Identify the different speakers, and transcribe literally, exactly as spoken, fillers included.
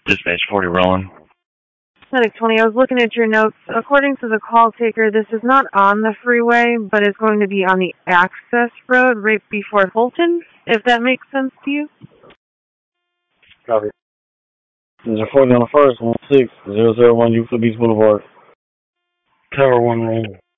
Speaker 1: Dispatch forty rolling.
Speaker 2: Medic twenty, I was looking at your notes. According to the call taker, this is not on the freeway, but is going to be on the access road right before Fulton, if that makes sense to you.
Speaker 3: Copy. There's a forty on the first, one six, zero zero one Euclid Beach Boulevard.
Speaker 4: Tower one roll.